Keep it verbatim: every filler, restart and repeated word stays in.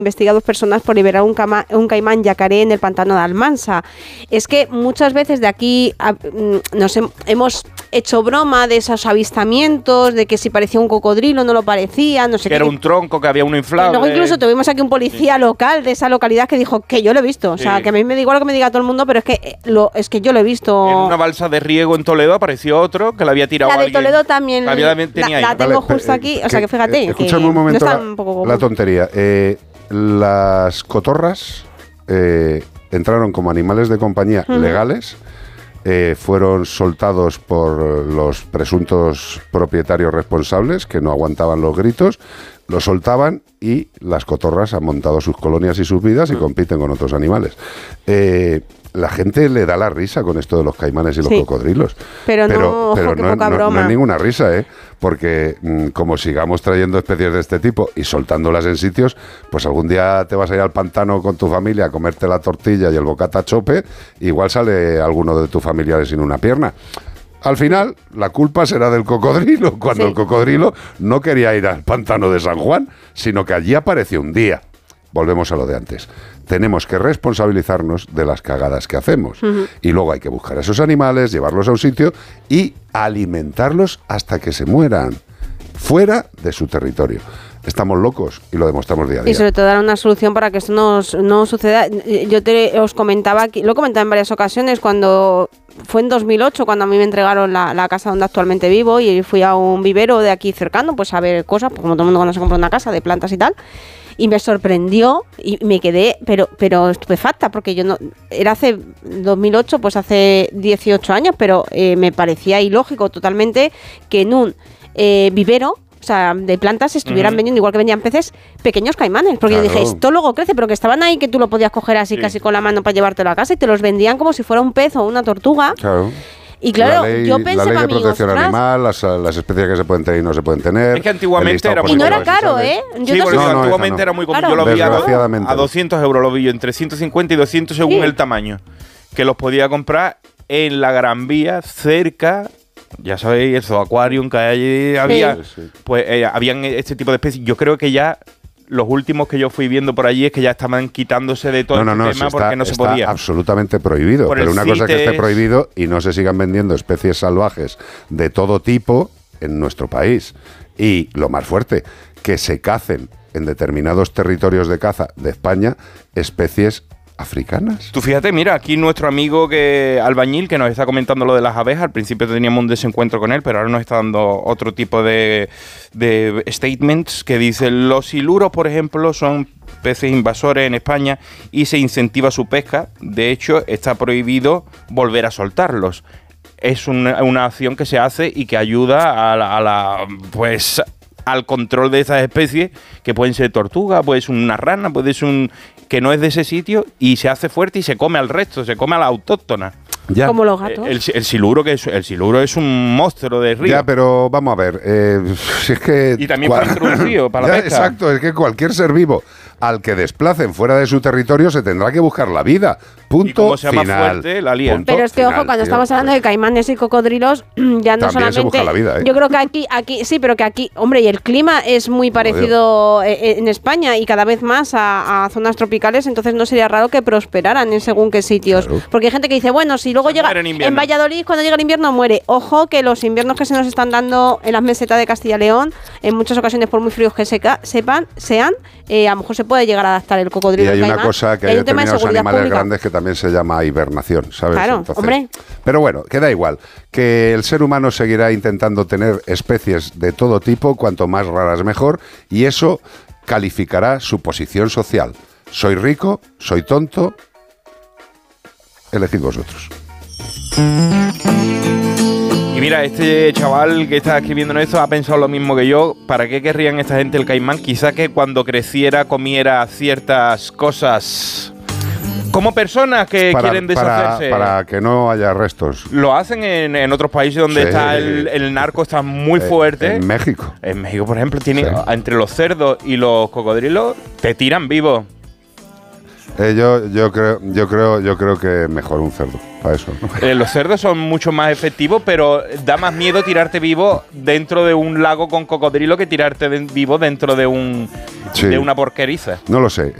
investigado dos personas por liberar un, cama, un caimán yacaré en el pantano de Almansa. Es que muchas veces de aquí a, nos he, hemos hecho broma de esos avistamientos, de que si parecía un cocodrilo no lo parecía, no sé que qué. Era un tronco, que había uno inflable. Luego incluso tuvimos aquí un policía sí. local de esa localidad que dijo que yo lo he visto. O sea, sí. que a mí me da igual lo que me diga todo el mundo, pero es que, lo, es que yo lo he visto. En una balsa de riego en Toledo apareció otro que le había tirado la de alguien. Toledo también. La, la, la, la tengo vale, justo aquí. Eh, o sea, que fíjate. Eh, escúchame un momento no la, un poco la tontería. Eh, las cotorras eh, entraron como animales de compañía uh-huh. legales. Eh, fueron soltados por los presuntos propietarios responsables que no aguantaban los gritos, los soltaban y las cotorras han montado sus colonias y sus vidas y compiten con otros animales. Eh, la gente le da la risa con esto de los caimanes y los sí. cocodrilos. Pero, pero no, pero ojo, no, poca no, broma. no es ninguna risa, ¿eh? Porque mmm, como sigamos trayendo especies de este tipo y soltándolas en sitios, pues algún día te vas a ir al pantano con tu familia a comerte la tortilla y el bocata chope, igual sale alguno de tus familiares sin una pierna. Al final, la culpa será del cocodrilo, cuando sí. el cocodrilo no quería ir al pantano de San Juan, sino que allí apareció un día. Volvemos a lo de antes. Tenemos que responsabilizarnos de las cagadas que hacemos. Uh-huh. Y luego hay que buscar a esos animales, llevarlos a un sitio y alimentarlos hasta que se mueran, fuera de su territorio. Estamos locos y lo demostramos día a día. Y sobre todo dar una solución para que esto no, no suceda. Yo te, os comentaba, aquí, lo he comentado en varias ocasiones, cuando fue en dos mil ocho cuando a mí me entregaron la, la casa donde actualmente vivo y fui a un vivero de aquí cercano, pues a ver cosas, pues como todo el mundo cuando se compra una casa de plantas y tal. Y me sorprendió y me quedé, pero pero estupefacta, porque yo no era hace dos mil ocho, pues hace dieciocho años, pero eh, me parecía ilógico totalmente que en un eh, vivero, o sea, de plantas estuvieran uh-huh. vendiendo, igual que vendían peces, pequeños caimanes, porque claro. yo dije, esto luego crece, pero que estaban ahí, que tú lo podías coger así sí. casi con la mano para llevártelo a casa y te los vendían como si fuera un pez o una tortuga. Claro. Y claro, ley, yo pensé la ley de amigos, protección ostras, animal, las, las especies que se pueden tener y no se pueden tener. Es que antiguamente era muy Y no era caro, ¿eh? Yo sí, porque no, no, antiguamente no. era muy común. Claro. Yo lo vi a, a doscientos euros, lo vi yo entre ciento cincuenta y doscientos según sí. el tamaño. Que los podía comprar en la Gran Vía, cerca, ya sabéis, el Zooaquarium que allí había. Sí. Sí, sí. Pues eh, habían este tipo de especies. Yo creo que ya los últimos que yo fui viendo por allí es que ya estaban quitándose de todo no, no, el no, tema está, porque no se está podía. Absolutamente prohibido. Por pero una cosa es que esté prohibido y no se sigan vendiendo especies salvajes de todo tipo en nuestro país. Y lo más fuerte, que se cacen en determinados territorios de caza de España especies africanas. Tú fíjate, mira, aquí nuestro amigo que albañil que nos está comentando lo de las abejas. Al principio teníamos un desencuentro con él, pero ahora nos está dando otro tipo de, de statements que dicen: los siluros, por ejemplo, son peces invasores en España y se incentiva su pesca. De hecho, está prohibido volver a soltarlos. Es una, una acción que se hace y que ayuda a la, a la pues al control de esas especies, que pueden ser tortugas, puede ser una rana, puede ser un que no es de ese sitio y se hace fuerte y se come al resto, se come a la autóctona. Ya. Como los gatos. El, el, siluro que es, el siluro es un monstruo de río. Ya, pero vamos a ver, eh, si es que... Y también para introducido, para la ya, pesca. Exacto, es que cualquier ser vivo al que desplacen fuera de su territorio se tendrá que buscar la vida. Punto y como sea final. Más fuerte, la lía. Pero es que, final, ojo, cuando tío, estamos hablando pues. de caimanes y cocodrilos, ya no También solamente... se busca la vida, ¿eh? Yo creo que aquí, aquí, sí, pero que aquí, hombre, y el clima es muy parecido eh, en España y cada vez más a, a zonas tropicales, entonces no sería raro que prosperaran en según qué sitios. Claro. Porque hay gente que dice, bueno, si luego se llega... En, en Valladolid, cuando llega el invierno, muere. Ojo, que los inviernos que se nos están dando en las mesetas de Castilla y León, en muchas ocasiones, por muy fríos que seca, sepan, sean, eh, a lo mejor se puede llegar a adaptar el cocodrilo. Y hay una caimán, cosa que hay, hay un tema de determinados animales pública. grandes que también se llama hibernación, ¿sabes? Claro, Entonces, hombre. Pero bueno, queda igual, que el ser humano seguirá intentando tener especies de todo tipo, cuanto más raras mejor, y eso calificará su posición social. Soy rico, soy tonto, elegid vosotros. Y mira, este chaval que está escribiendo esto ha pensado lo mismo que yo. ¿Para qué querrían esta gente el caimán? Quizá que cuando creciera comiera ciertas cosas como personas que para, quieren deshacerse. Para, para que no haya restos. Lo hacen en, en otros países donde sí. está el, el narco está muy eh, fuerte. En México. En México, por ejemplo, tienen sí. entre los cerdos y los cocodrilos te tiran vivos. Eh, yo, yo creo, yo creo, yo creo que mejor un cerdo para eso. Eh, los cerdos son mucho más efectivos, pero da más miedo tirarte vivo dentro de un lago con cocodrilo que tirarte de- vivo dentro de un Sí. de una porqueriza. No lo sé.